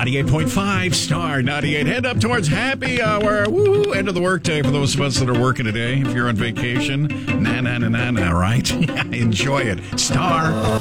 98.5 Star 98. Head up towards happy hour. Woo! End of the workday for those of us that are working today. If you're on vacation, right? Yeah, enjoy it. Star